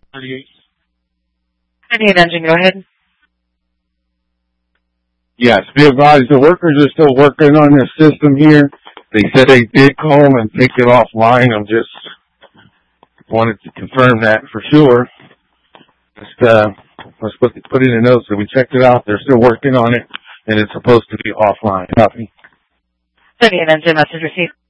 38. Indian engine, go ahead. Yes, be advised, the workers are still working on their system here. They said they did call and take it offline. I'm just wanted to confirm that for sure. Let's put it in the notes that we checked it out. They're still working on it, and it's supposed to be offline. Copy. Indian engine, message received.